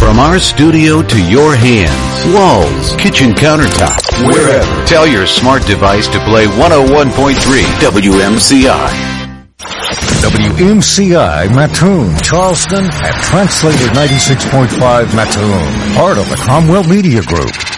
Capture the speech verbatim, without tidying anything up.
From our studio to your hands, walls, kitchen countertop, wherever. Tell your smart device to play one oh one point three W M C I. W M C I Mattoon, Charleston, and Translator ninety-six point five Mattoon, part of the Cromwell Media Group.